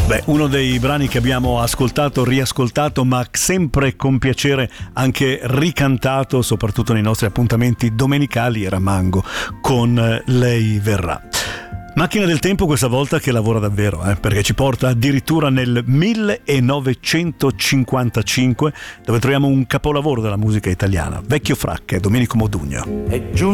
Beh, uno dei brani che abbiamo ascoltato, riascoltato, ma sempre con piacere anche ricantato, soprattutto nei nostri appuntamenti domenicali, era Mango con Lei verrà. Macchina del tempo questa volta che lavora davvero, perché ci porta addirittura nel 1955, dove troviamo un capolavoro della musica italiana, Vecchio Fracche, Domenico Modugno. È giunto